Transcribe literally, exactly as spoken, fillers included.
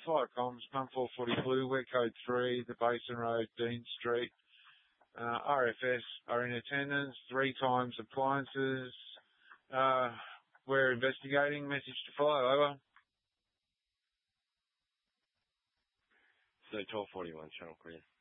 Fire comms, Pump four forty Blue, Wet Code three, the Basin Road, Dean Street. Uh, R F S are in attendance, three times appliances. Uh, we're investigating, message to follow, over. So twelve forty-one, Channel Clear.